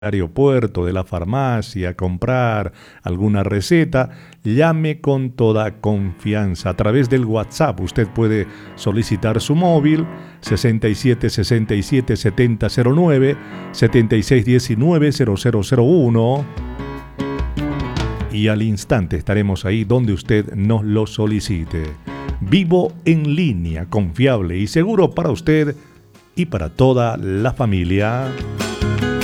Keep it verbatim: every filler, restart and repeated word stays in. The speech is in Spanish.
aeropuerto, de la farmacia, comprar alguna receta, llame con toda confianza. A través del WhatsApp usted puede solicitar su móvil sesenta y siete sesenta y siete setenta cero nueve, setenta y seis diecinueve cero cero cero uno y al instante estaremos ahí donde usted nos lo solicite. Vivo en línea, confiable y seguro para usted y para toda la familia.